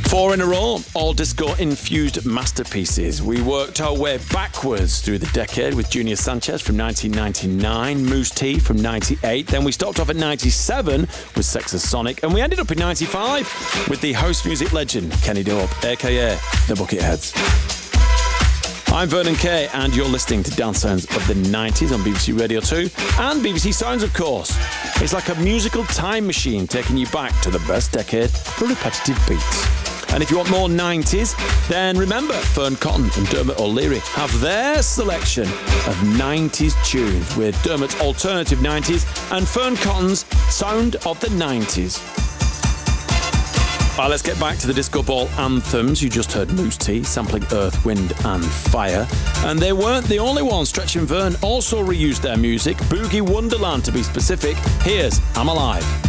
4 in a row, all disco-infused masterpieces. We worked our way backwards through the decade with Junior Sanchez from 1999, Moose T from 98, then we stopped off at 97 with Sexasonic, and we ended up in 95 with the house music legend Kenny Dope, aka The Bucketheads. I'm Vernon Kay, and you're listening to Dance Sounds of the 90s on BBC Radio 2 and BBC Sounds, of course. It's like a musical time machine taking you back to the best decade for repetitive beats. And if you want more 90s, then remember Fern Cotton and Dermot O'Leary have their selection of 90s tunes with Dermot's Alternative 90s and Fern Cotton's Sound of the 90s. Let's get back to the disco ball anthems. You just heard Moose T sampling Earth, Wind and Fire. And they weren't the only ones. Stretch and Vern also reused their music, Boogie Wonderland to be specific. Here's I'm Alive.